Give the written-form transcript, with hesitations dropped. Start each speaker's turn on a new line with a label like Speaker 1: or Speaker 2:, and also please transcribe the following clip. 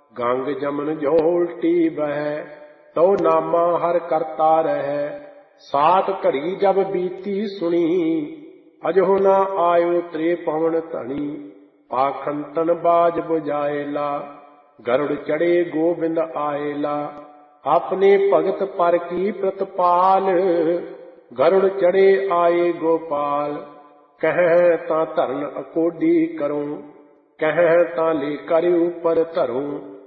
Speaker 1: ਗੰਗ ਜਮਨ ਜੋ ਉਲਟੀ ਬਹਿ, ਤਉ ਨਾਮਾ ਹਰ ਕਰਤਾ ਰਹਿ। ਸਾਤ ਘੜੀ ਜਬ ਬੀਤੀ ਸੁਣੀ, ਅਜਹੁ ਨਾ ਆਇਓ ਤ੍ਰੇ ਪਵਨ ਧਣੀ। ਪਾਖੰਤਨ ਬਾਜ ਬੁਝਾਇਲਾ, ਗਰੁੜ ਚੜੇ ਗੋਬਿੰਦ ਆਇਲਾ। ਆਪਣੇ ਭਗਤ ਪਰ ਕੀ ਪ੍ਰਤਪਾਲ, ਗਰੁੜ ਚੜੇ ਆਏ ਗੋਪਾਲ। ਕਹਿ ਤਾਂ ਧਰਨ ਅਕੋਡੀ ਕਰੂੰ, ਕਹਿ ਤਾਂ ਲੈ ਕਰ ਉਪਰ ਧਰੂੰ।